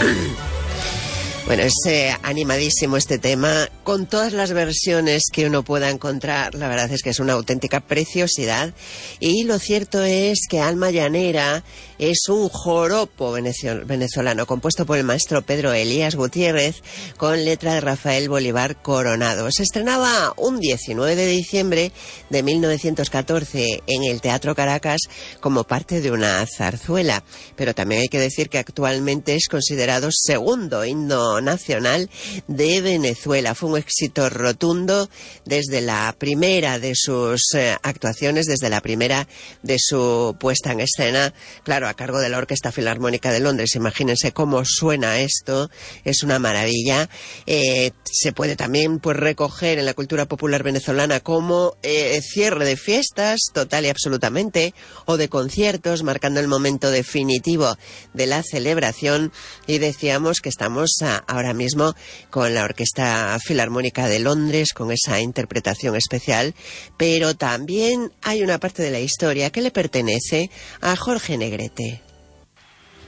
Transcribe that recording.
Bueno, es animadísimo este tema, con todas las versiones que uno pueda encontrar. La verdad es que es una auténtica preciosidad. Y lo cierto es que Alma Llanera es un joropo venezolano compuesto por el maestro Pedro Elías Gutiérrez, con letra de Rafael Bolívar Coronado. Se estrenaba un 19 de diciembre de 1914 en el Teatro Caracas como parte de una zarzuela. Pero también hay que decir que actualmente es considerado segundo himno nacional de Venezuela. Fue un éxito rotundo desde la primera de sus actuaciones, desde la primera de su puesta en escena, claro, a cargo de la Orquesta Filarmónica de Londres. Imagínense cómo suena esto, es una maravilla. Se puede también pues recoger en la cultura popular venezolana como cierre de fiestas, total y absolutamente, o de conciertos, marcando el momento definitivo de la celebración. Y decíamos que estamos ahora mismo con la Orquesta Filarmónica de Londres, con esa interpretación especial, pero también hay una parte de la historia que le pertenece a Jorge Negrete.